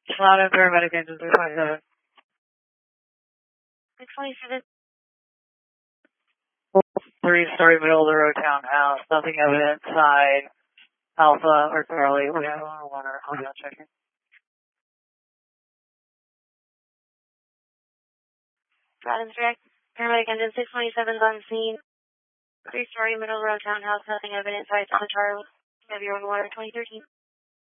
Solano paramedic engine 327. 627. 3-story middle of the road townhouse. Nothing evident side. Alpha or Charlie. We have one or hold on checking. Rollins direct. Paramedic engine 627 is on scene. 3-story middle road townhouse. Nothing evident side on Charlie. Have your water 2013.